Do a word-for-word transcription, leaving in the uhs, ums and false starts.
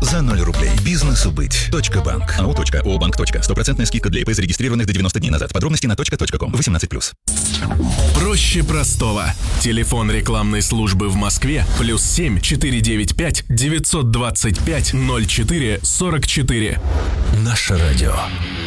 за ноль рублей. Бизнесу быть. Точка банк. АО. Ообанк. Стопроцентная скидка для ИП, зарегистрированных до девяноста дней назад. Подробности на точка точка ком. восемнадцать плюс. Проще простого. Телефон рекламной службы в Москве плюс семь четыре девять пять девятьсот двадцать пять ноль четыре сорок четыре. Наше радио.